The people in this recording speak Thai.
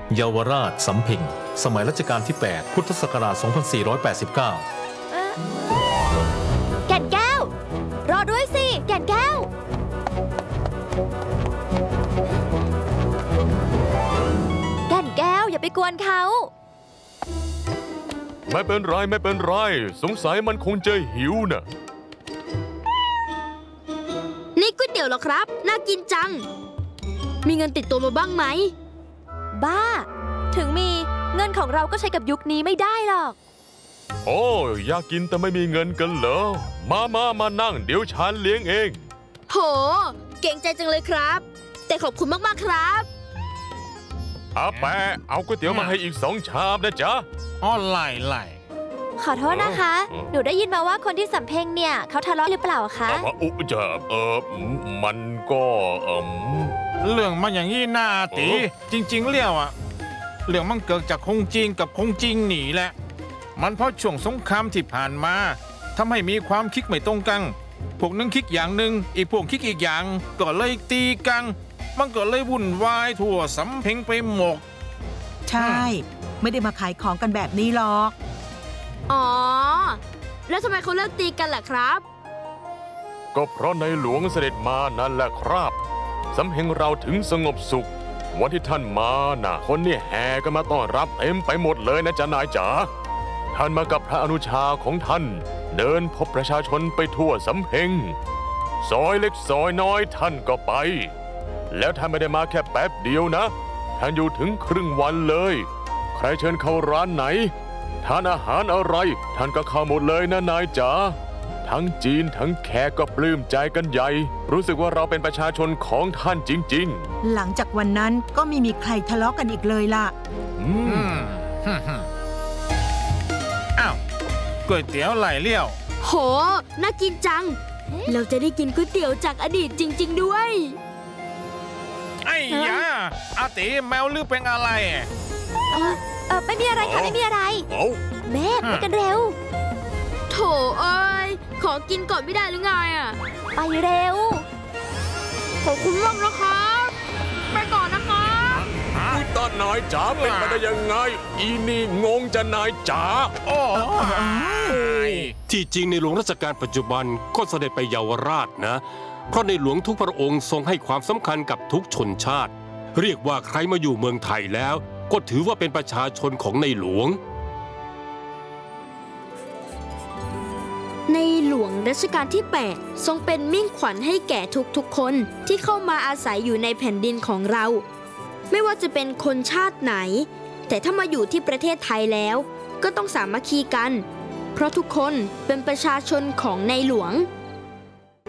เยาวราชสำเพ็งสมัยรัชกาลที่ 8 พุทธศักราช 2489 แก่นแก้ว รอด้วยสิ แก่นแก้ว แก่นแก้วอย่าไปกวนเขาไม่เป็นไรไม่เป็นไรสงสัยมันคงจะหิวน่ะนี่ก๋วยเตี๋ยวเหรอครับน่ากินจังมีเงินติดตัวมาบ้างไหมบ้าถึงมีเงินของเราก็ใช้กับยุคนี้ไม่ได้หรอกโอ้อยากกินแต่ไม่มีเงินกันเหรอมานั่งเดี๋ยวฉันเลี้ยงเองโหเก่งใจจังเลยครับแต่ขอบคุณมากๆครับอาแปะเอาก๋วยเตี๋ยวมาให้อีก2 ชามนะจ๊ะอ้อไล่ขอโทษนะคะหนูได้ยินมาว่าคนที่สำเพ็งเนี่ยเขาทะเลาะหรือเปล่าคะจะมันก็เรื่องมันอย่างนี้หน้าตีจริงๆเรื่องมันเกิดจากคงจริงกับคงจริงหนีแหละมันเพราะช่วงสงครามที่ผ่านมาทำให้มีความคิดไม่ตรงกันพวกนึงคิดอย่างหนึ่งอีกพวกคิดอีกอย่างก็เลยตีกันมันก็เลยวุ่นวายทั่วสำเพ็งไปหมดใช่ไม่ได้มาขายของกันแบบนี้หรอกอ๋อแล้วทำไมเขาเลิกตีกันล่ะครับก็เพราะในหลวงเสด็จมานั่นแหละครับสำเพ็งเราถึงสงบสุขวันที่ท่านมาน่ะคนนี่แห่กันมาต้อนรับเต็มไปหมดเลยนะจ๊ะนายจ๋าท่านมากับพระอนุชาของท่านเดินพบประชาชนไปทั่วสำเพ็งซอยเล็กซอยน้อยท่านก็ไปแล้วท่านไม่ได้มาแค่แป๊บเดียวนะท่านอยู่ถึงครึ่งวันเลยใครเชิญเข้าร้านไหนทานอาหารอะไรท่านก็เข้าหมดเลยนะนายจ๋าทั้งจีนทั้งแขกก็ปลื้มใจกันใหญ่รู้สึกว่าเราเป็นประชาชนของท่านจริงๆหลังจากวันนั้นก็ไม่มีใครทะเลาะกันอีกเลยล่ะอ้าวก๋วยเตี๋ยวไหลเลี้ยวโหน่ากินจังเราจะได้กินก๋วยเตี๋ยวจากอดีตจริงๆด้วยไอ้ยาอาติแมวลือเป็นอะไรไม่มีอะไรค่ะไม่มีอะไรแม่ไปกันเร็วโถเอ้ยขอกินก่อนไม่ได้หรือไงอ่ะไปเร็วขอบคุณมากนะครับไปก่อนนะครับตอนนายจ๋าเป็นไปได้ยังไงอีนี่งงจะนายจ๋าที่จริงในหลวงรัชกาลปัจจุบันก็เสด็จไปเยาวราชนะเพราะในหลวงทุกพระองค์ทรงให้ความสำคัญกับทุกชนชาติเรียกว่าใครมาอยู่เมืองไทยแล้วก็ถือว่าเป็นประชาชนของในหลวงในหลวงรัชกาลที่ 8 ทรงเป็นมิ่งขวัญให้แก่ทุกๆคนที่เข้ามาอาศัยอยู่ในแผ่นดินของเราไม่ว่าจะเป็นคนชาติไหนแต่ถ้ามาอยู่ที่ประเทศไทยแล้วก็ต้องสามัคคีกันเพราะทุกคนเป็นประชาชนของในหลวง